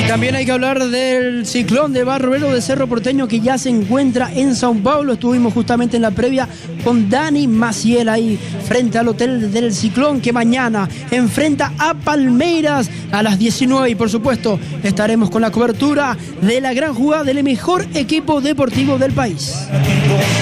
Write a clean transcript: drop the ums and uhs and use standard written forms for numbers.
También hay que hablar del Ciclón de Barbero de Cerro Porteño, que ya se encuentra en São Paulo. Estuvimos justamente en la previa con Dani Maciel ahí frente al hotel del Ciclón, que mañana enfrenta a Palmeiras a las 19, y por supuesto estaremos con la cobertura de la gran jugada del mejor equipo deportivo del país.